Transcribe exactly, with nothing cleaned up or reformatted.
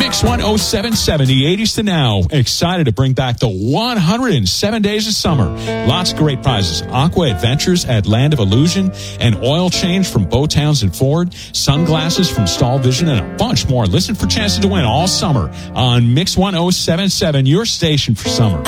Mix one oh seven point seven, the eighties to now. Excited to bring back the one hundred seven days of summer. Lots of great prizes. Aqua Adventures at Land of Illusion, an oil change from Bowtowns and Ford, sunglasses from Stall Vision, and a bunch more. Listen for chances to win all summer on Mix one oh seven point seven, your station for summer.